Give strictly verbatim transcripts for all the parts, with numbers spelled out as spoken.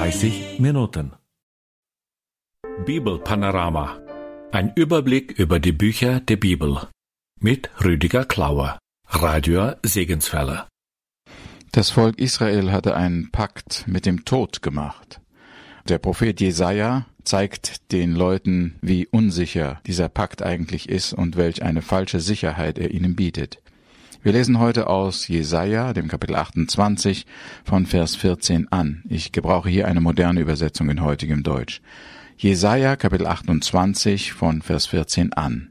dreißig Minuten. Bibelpanorama. Ein Überblick über die Bücher der Bibel. Mit Rüdiger Klauer, Radio Segenswelle. Das Volk Israel hatte einen Pakt mit dem Tod gemacht. Der Prophet Jesaja zeigt den Leuten, wie unsicher dieser Pakt eigentlich ist und welch eine falsche Sicherheit er ihnen bietet. Wir lesen heute aus Jesaja, dem Kapitel achtundzwanzig, von Vers vierzehn an. Ich gebrauche hier eine moderne Übersetzung in heutigem Deutsch. Jesaja, Kapitel achtundzwanzig, von Vers vierzehn an.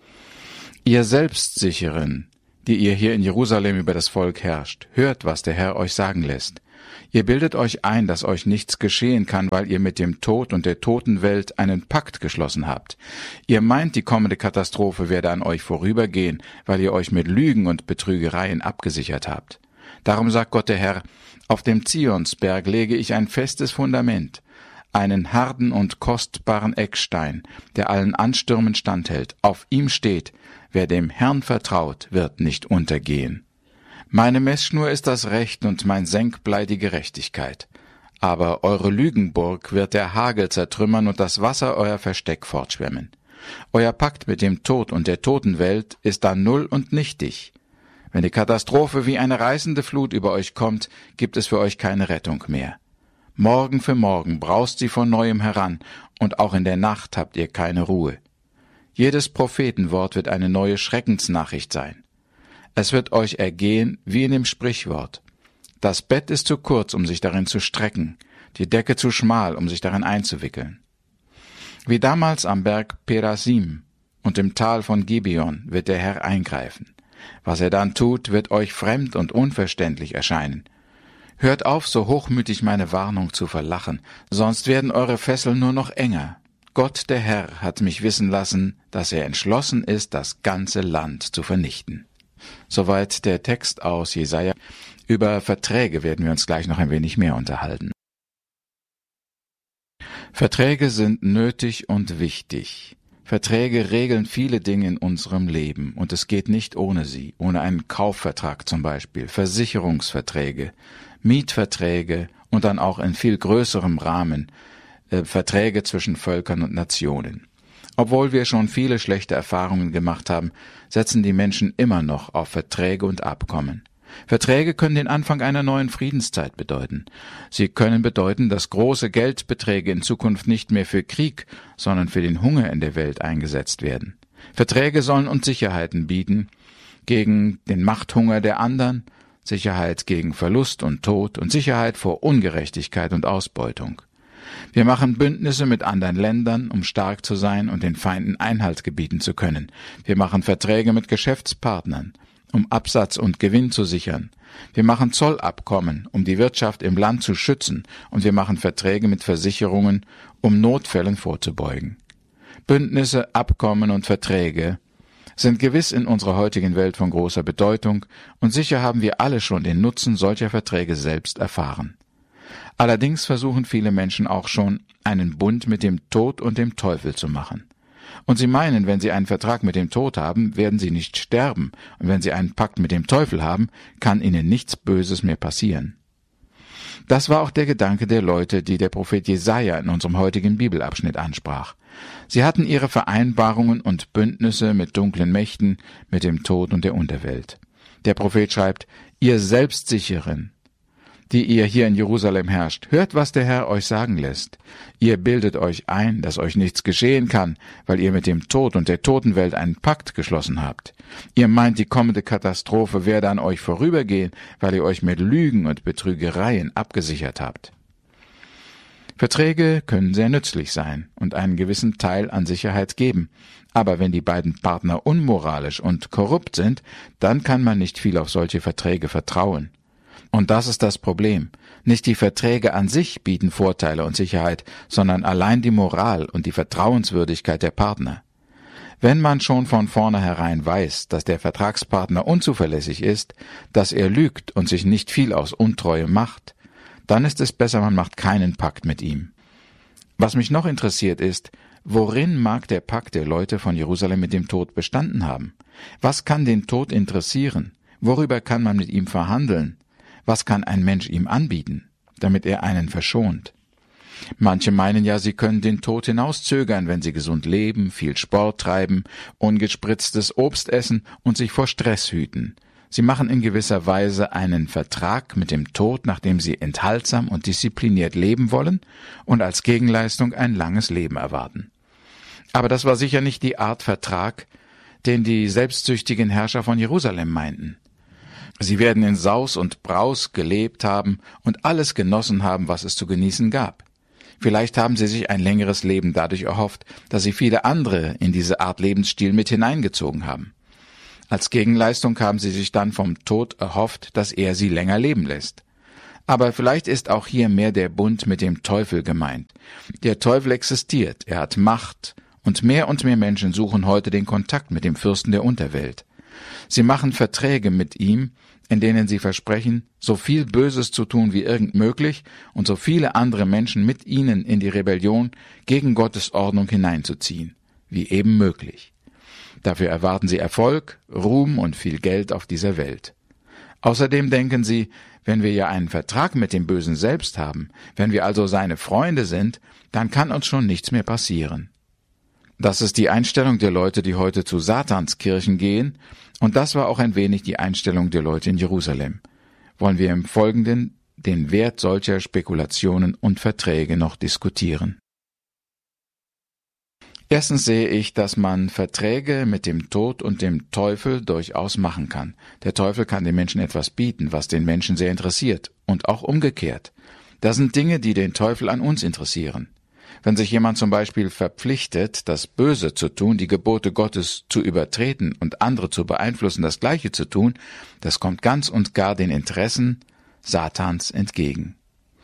Ihr Selbstsicheren, die ihr hier in Jerusalem über das Volk herrscht, hört, was der Herr euch sagen lässt. Ihr bildet euch ein, dass euch nichts geschehen kann, weil ihr mit dem Tod und der Totenwelt einen Pakt geschlossen habt. Ihr meint, die kommende Katastrophe werde an euch vorübergehen, weil ihr euch mit Lügen und Betrügereien abgesichert habt. Darum sagt Gott der Herr, auf dem Zionsberg lege ich ein festes Fundament, einen harten und kostbaren Eckstein, der allen Anstürmen standhält. Auf ihm steht, wer dem Herrn vertraut, wird nicht untergehen. Meine Messschnur ist das Recht und mein Senkblei die Gerechtigkeit. Aber eure Lügenburg wird der Hagel zertrümmern und das Wasser euer Versteck fortschwemmen. Euer Pakt mit dem Tod und der Totenwelt ist dann null und nichtig. Wenn die Katastrophe wie eine reißende Flut über euch kommt, gibt es für euch keine Rettung mehr. Morgen für morgen braust sie von neuem heran, und auch in der Nacht habt ihr keine Ruhe. Jedes Prophetenwort wird eine neue Schreckensnachricht sein. Es wird euch ergehen wie in dem Sprichwort. Das Bett ist zu kurz, um sich darin zu strecken, die Decke zu schmal, um sich darin einzuwickeln. Wie damals am Berg Perasim und im Tal von Gibeon wird der Herr eingreifen. Was er dann tut, wird euch fremd und unverständlich erscheinen. Hört auf, so hochmütig meine Warnung zu verlachen, sonst werden eure Fesseln nur noch enger. Gott, der Herr, hat mich wissen lassen, dass er entschlossen ist, das ganze Land zu vernichten. Soweit der Text aus Jesaja. Über Verträge werden wir uns gleich noch ein wenig mehr unterhalten. Verträge sind nötig und wichtig. Verträge regeln viele Dinge in unserem Leben, und es geht nicht ohne sie, ohne einen Kaufvertrag zum Beispiel, Versicherungsverträge, Mietverträge und dann auch in viel größerem Rahmen äh, Verträge zwischen Völkern und Nationen. Obwohl wir schon viele schlechte Erfahrungen gemacht haben, setzen die Menschen immer noch auf Verträge und Abkommen. Verträge können den Anfang einer neuen Friedenszeit bedeuten. Sie können bedeuten, dass große Geldbeträge in Zukunft nicht mehr für Krieg, sondern für den Hunger in der Welt eingesetzt werden. Verträge sollen uns Sicherheiten bieten gegen den Machthunger der anderen, Sicherheit gegen Verlust und Tod und Sicherheit vor Ungerechtigkeit und Ausbeutung. Wir machen Bündnisse mit anderen Ländern, um stark zu sein und den Feinden Einhalt gebieten zu können. Wir machen Verträge mit Geschäftspartnern, um Absatz und Gewinn zu sichern. Wir machen Zollabkommen, um die Wirtschaft im Land zu schützen, und wir machen Verträge mit Versicherungen, um Notfällen vorzubeugen. Bündnisse, Abkommen und Verträge sind gewiss in unserer heutigen Welt von großer Bedeutung, und sicher haben wir alle schon den Nutzen solcher Verträge selbst erfahren. Allerdings versuchen viele Menschen auch schon, einen Bund mit dem Tod und dem Teufel zu machen. Und sie meinen, wenn sie einen Vertrag mit dem Tod haben, werden sie nicht sterben, und wenn sie einen Pakt mit dem Teufel haben, kann ihnen nichts Böses mehr passieren. Das war auch der Gedanke der Leute, die der Prophet Jesaja in unserem heutigen Bibelabschnitt ansprach. Sie hatten ihre Vereinbarungen und Bündnisse mit dunklen Mächten, mit dem Tod und der Unterwelt. Der Prophet schreibt, ihr Selbstsicheren, die ihr hier in Jerusalem herrscht, hört, was der Herr euch sagen lässt. Ihr bildet euch ein, dass euch nichts geschehen kann, weil ihr mit dem Tod und der Totenwelt einen Pakt geschlossen habt. Ihr meint, die kommende Katastrophe werde an euch vorübergehen, weil ihr euch mit Lügen und Betrügereien abgesichert habt. Verträge können sehr nützlich sein und einen gewissen Teil an Sicherheit geben. Aber wenn die beiden Partner unmoralisch und korrupt sind, dann kann man nicht viel auf solche Verträge vertrauen. Und das ist das Problem. Nicht die Verträge an sich bieten Vorteile und Sicherheit, sondern allein die Moral und die Vertrauenswürdigkeit der Partner. Wenn man schon von vornherein weiß, dass der Vertragspartner unzuverlässig ist, dass er lügt und sich nicht viel aus Untreue macht, dann ist es besser, man macht keinen Pakt mit ihm. Was mich noch interessiert ist, worin mag der Pakt der Leute von Jerusalem mit dem Tod bestanden haben? Was kann den Tod interessieren? Worüber kann man mit ihm verhandeln? Was kann ein Mensch ihm anbieten, damit er einen verschont? Manche meinen ja, sie können den Tod hinauszögern, wenn sie gesund leben, viel Sport treiben, ungespritztes Obst essen und sich vor Stress hüten. Sie machen in gewisser Weise einen Vertrag mit dem Tod, nachdem sie enthaltsam und diszipliniert leben wollen und als Gegenleistung ein langes Leben erwarten. Aber das war sicher nicht die Art Vertrag, den die selbstsüchtigen Herrscher von Jerusalem meinten. Sie werden in Saus und Braus gelebt haben und alles genossen haben, was es zu genießen gab. Vielleicht haben sie sich ein längeres Leben dadurch erhofft, dass sie viele andere in diese Art Lebensstil mit hineingezogen haben. Als Gegenleistung haben sie sich dann vom Tod erhofft, dass er sie länger leben lässt. Aber vielleicht ist auch hier mehr der Bund mit dem Teufel gemeint. Der Teufel existiert, er hat Macht, und mehr und mehr Menschen suchen heute den Kontakt mit dem Fürsten der Unterwelt. Sie machen Verträge mit ihm, in denen sie versprechen, so viel Böses zu tun wie irgend möglich und so viele andere Menschen mit ihnen in die Rebellion gegen Gottes Ordnung hineinzuziehen, wie eben möglich. Dafür erwarten sie Erfolg, Ruhm und viel Geld auf dieser Welt. Außerdem denken sie, wenn wir ja einen Vertrag mit dem Bösen selbst haben, wenn wir also seine Freunde sind, dann kann uns schon nichts mehr passieren. Das ist die Einstellung der Leute, die heute zu Satanskirchen gehen, und das war auch ein wenig die Einstellung der Leute in Jerusalem. Wollen wir im Folgenden den Wert solcher Spekulationen und Verträge noch diskutieren. Erstens sehe ich, dass man Verträge mit dem Tod und dem Teufel durchaus machen kann. Der Teufel kann den Menschen etwas bieten, was den Menschen sehr interessiert, und auch umgekehrt. Das sind Dinge, die den Teufel an uns interessieren. Wenn sich jemand zum Beispiel verpflichtet, das Böse zu tun, die Gebote Gottes zu übertreten und andere zu beeinflussen, das Gleiche zu tun, das kommt ganz und gar den Interessen Satans entgegen.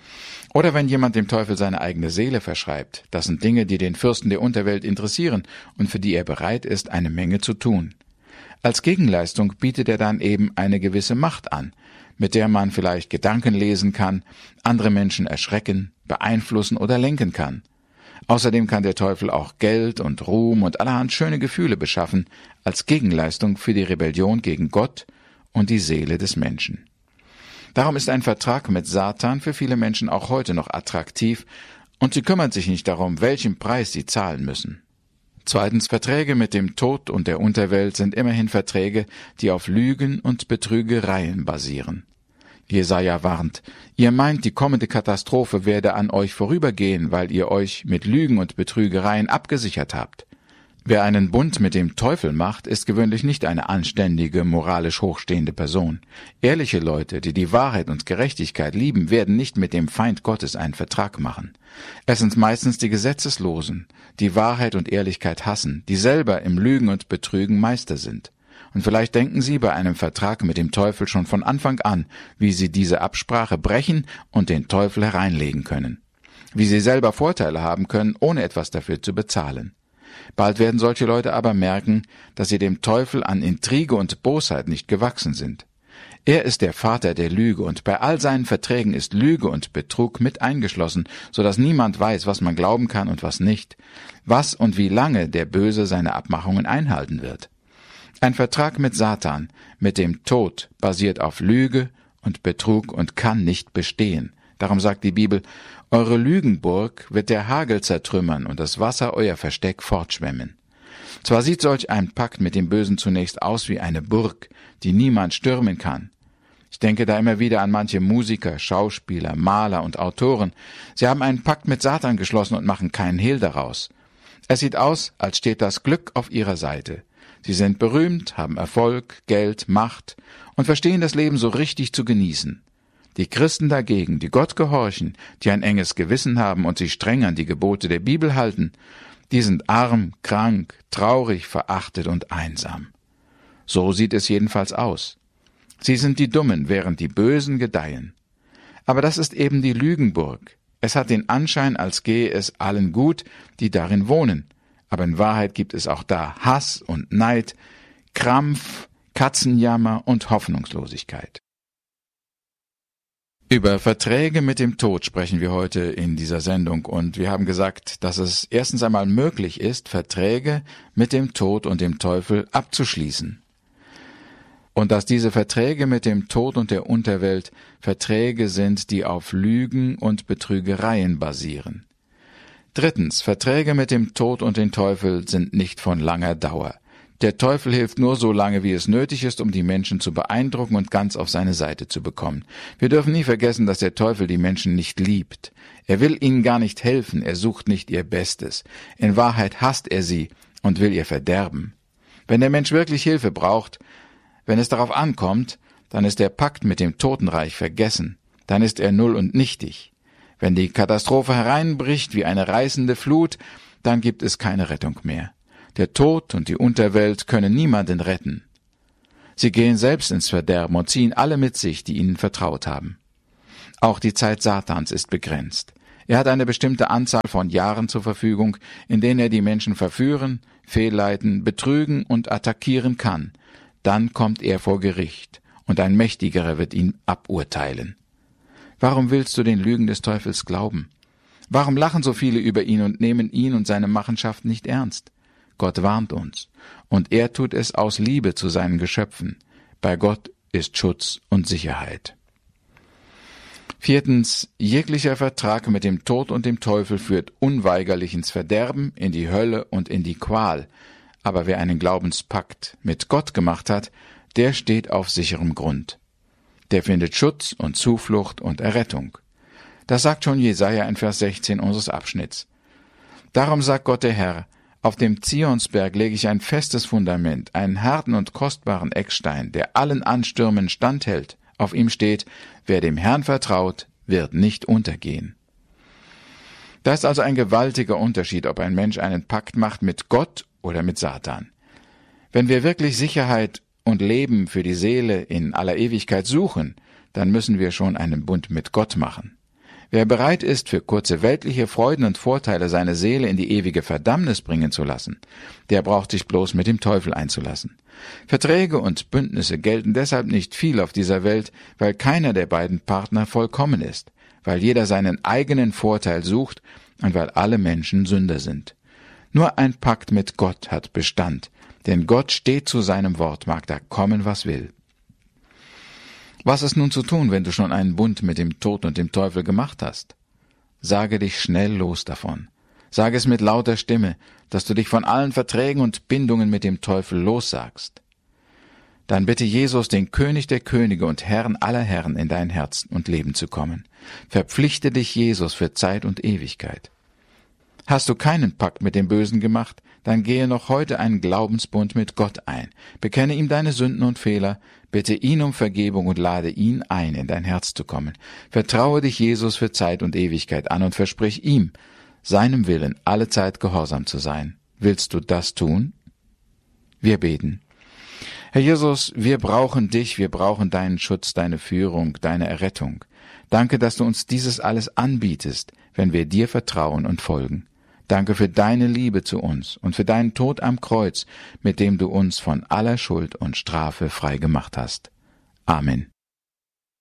Oder wenn jemand dem Teufel seine eigene Seele verschreibt, das sind Dinge, die den Fürsten der Unterwelt interessieren und für die er bereit ist, eine Menge zu tun. Als Gegenleistung bietet er dann eben eine gewisse Macht an, mit der man vielleicht Gedanken lesen kann, andere Menschen erschrecken, beeinflussen oder lenken kann. Außerdem kann der Teufel auch Geld und Ruhm und allerhand schöne Gefühle beschaffen, als Gegenleistung für die Rebellion gegen Gott und die Seele des Menschen. Darum ist ein Vertrag mit Satan für viele Menschen auch heute noch attraktiv, und sie kümmern sich nicht darum, welchen Preis sie zahlen müssen. Zweitens, Verträge mit dem Tod und der Unterwelt sind immerhin Verträge, die auf Lügen und Betrügereien basieren. Jesaja warnt, ihr meint, die kommende Katastrophe werde an euch vorübergehen, weil ihr euch mit Lügen und Betrügereien abgesichert habt. Wer einen Bund mit dem Teufel macht, ist gewöhnlich nicht eine anständige, moralisch hochstehende Person. Ehrliche Leute, die die Wahrheit und Gerechtigkeit lieben, werden nicht mit dem Feind Gottes einen Vertrag machen. Es sind meistens die Gesetzeslosen, die Wahrheit und Ehrlichkeit hassen, die selber im Lügen und Betrügen Meister sind. Und vielleicht denken Sie bei einem Vertrag mit dem Teufel schon von Anfang an, wie Sie diese Absprache brechen und den Teufel hereinlegen können. Wie Sie selber Vorteile haben können, ohne etwas dafür zu bezahlen. Bald werden solche Leute aber merken, dass sie dem Teufel an Intrige und Bosheit nicht gewachsen sind. Er ist der Vater der Lüge, und bei all seinen Verträgen ist Lüge und Betrug mit eingeschlossen, so dass niemand weiß, was man glauben kann und was nicht, was und wie lange der Böse seine Abmachungen einhalten wird. Ein Vertrag mit Satan, mit dem Tod, basiert auf Lüge und Betrug und kann nicht bestehen. Darum sagt die Bibel, eure Lügenburg wird der Hagel zertrümmern und das Wasser euer Versteck fortschwemmen. Zwar sieht solch ein Pakt mit dem Bösen zunächst aus wie eine Burg, die niemand stürmen kann. Ich denke da immer wieder an manche Musiker, Schauspieler, Maler und Autoren. Sie haben einen Pakt mit Satan geschlossen und machen keinen Hehl daraus. Es sieht aus, als steht das Glück auf ihrer Seite. Sie sind berühmt, haben Erfolg, Geld, Macht und verstehen das Leben so richtig zu genießen. Die Christen dagegen, die Gott gehorchen, die ein enges Gewissen haben und sich streng an die Gebote der Bibel halten, die sind arm, krank, traurig, verachtet und einsam. So sieht es jedenfalls aus. Sie sind die Dummen, während die Bösen gedeihen. Aber das ist eben die Lügenburg. Es hat den Anschein, als gehe es allen gut, die darin wohnen. Aber in Wahrheit gibt es auch da Hass und Neid, Krampf, Katzenjammer und Hoffnungslosigkeit. Über Verträge mit dem Tod sprechen wir heute in dieser Sendung, und wir haben gesagt, dass es erstens einmal möglich ist, Verträge mit dem Tod und dem Teufel abzuschließen. und dass diese Verträge mit dem Tod und der Unterwelt Verträge sind, die auf Lügen und Betrügereien basieren. Drittens, Verträge mit dem Tod und dem Teufel sind nicht von langer Dauer. Der Teufel hilft nur so lange, wie es nötig ist, um die Menschen zu beeindrucken und ganz auf seine Seite zu bekommen. Wir dürfen nie vergessen, dass der Teufel die Menschen nicht liebt. Er will ihnen gar nicht helfen, er sucht nicht ihr Bestes. In Wahrheit hasst er sie und will ihr verderben. Wenn der Mensch wirklich Hilfe braucht, wenn es darauf ankommt, dann ist der Pakt mit dem Totenreich vergessen. Dann ist er null und nichtig. Wenn die Katastrophe hereinbricht wie eine reißende Flut, dann gibt es keine Rettung mehr. Der Tod und die Unterwelt können niemanden retten. Sie gehen selbst ins Verderben und ziehen alle mit sich, die ihnen vertraut haben. Auch die Zeit Satans ist begrenzt. Er hat eine bestimmte Anzahl von Jahren zur Verfügung, in denen er die Menschen verführen, fehlleiten, betrügen und attackieren kann. Dann kommt er vor Gericht, und ein Mächtigerer wird ihn aburteilen. Warum willst du den Lügen des Teufels glauben? Warum lachen so viele über ihn und nehmen ihn und seine Machenschaften nicht ernst? Gott warnt uns, und er tut es aus Liebe zu seinen Geschöpfen. Bei Gott ist Schutz und Sicherheit. Viertens, jeglicher Vertrag mit dem Tod und dem Teufel führt unweigerlich ins Verderben, in die Hölle und in die Qual. Aber wer einen Glaubenspakt mit Gott gemacht hat, der steht auf sicherem Grund. Der findet Schutz und Zuflucht und Errettung. Das sagt schon Jesaja in Vers sechzehn unseres Abschnitts. Darum sagt Gott der Herr: Auf dem Zionsberg lege ich ein festes Fundament, einen harten und kostbaren Eckstein, der allen Anstürmen standhält. Auf ihm steht: Wer dem Herrn vertraut, wird nicht untergehen. Da ist also ein gewaltiger Unterschied, ob ein Mensch einen Pakt macht mit Gott oder mit Satan. Wenn wir wirklich Sicherheit und Leben für die Seele in aller Ewigkeit suchen, dann müssen wir schon einen Bund mit Gott machen. Wer bereit ist, für kurze weltliche Freuden und Vorteile seine Seele in die ewige Verdammnis bringen zu lassen, der braucht sich bloß mit dem Teufel einzulassen. Verträge und Bündnisse gelten deshalb nicht viel auf dieser Welt, weil keiner der beiden Partner vollkommen ist, weil jeder seinen eigenen Vorteil sucht und weil alle Menschen Sünder sind. Nur ein Pakt mit Gott hat Bestand, denn Gott steht zu seinem Wort, mag da kommen, was will. Was ist nun zu tun, wenn du schon einen Bund mit dem Tod und dem Teufel gemacht hast? Sage dich schnell los davon. Sage es mit lauter Stimme, dass du dich von allen Verträgen und Bindungen mit dem Teufel lossagst. Dann bitte Jesus, den König der Könige und Herrn aller Herren, in dein Herz und Leben zu kommen. Verpflichte dich Jesus für Zeit und Ewigkeit. Hast du keinen Pakt mit dem Bösen gemacht, dann gehe noch heute einen Glaubensbund mit Gott ein. Bekenne ihm deine Sünden und Fehler, bitte ihn um Vergebung und lade ihn ein, in dein Herz zu kommen. Vertraue dich Jesus für Zeit und Ewigkeit an und versprich ihm, seinem Willen alle Zeit gehorsam zu sein. Willst du das tun? Wir beten. Herr Jesus, wir brauchen dich, wir brauchen deinen Schutz, deine Führung, deine Errettung. Danke, dass du uns dieses alles anbietest, wenn wir dir vertrauen und folgen. Danke für deine Liebe zu uns und für deinen Tod am Kreuz, mit dem du uns von aller Schuld und Strafe frei gemacht hast. Amen.